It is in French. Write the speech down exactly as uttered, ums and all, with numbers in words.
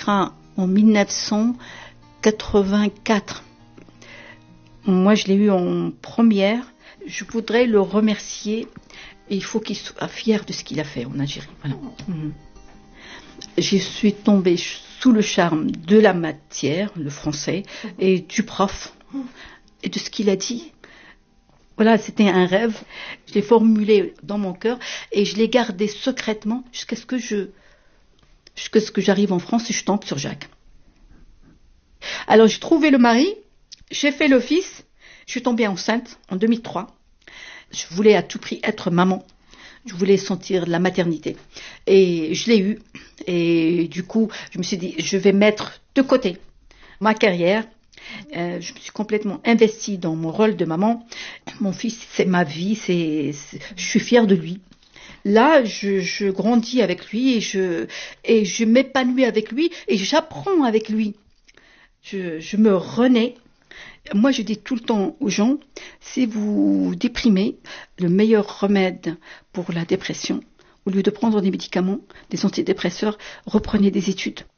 Accra en dix-neuf cent quatre-vingt-quatre. Moi, je l'ai eu en première. Je voudrais le remercier. Et il faut qu'il soit fier de ce qu'il a fait en Algérie. Voilà. Mmh. Je suis tombée sous le charme de la matière, le français, et du prof, et de ce qu'il a dit. Voilà, c'était un rêve. Je l'ai formulé dans mon cœur et je l'ai gardé secrètement jusqu'à ce que je, jusqu'à ce que j'arrive en France et je tombe sur Jacques. Alors j'ai trouvé le mari, j'ai fait l'office, je suis tombée enceinte en deux mille trois. Je voulais à tout prix être maman. Je voulais sentir la maternité. Et je l'ai eu. Et du coup, je me suis dit, je vais mettre de côté ma carrière. Euh, je me suis complètement investie dans mon rôle de maman. Mon fils, c'est ma vie. C'est, c'est, je suis fière de lui. Là, je, je grandis avec lui et je, et je m'épanouis avec lui et j'apprends avec lui. Je, je me renais. Moi, je dis tout le temps aux gens, si vous déprimez, le meilleur remède pour la dépression, au lieu de prendre des médicaments, des antidépresseurs, reprenez des études.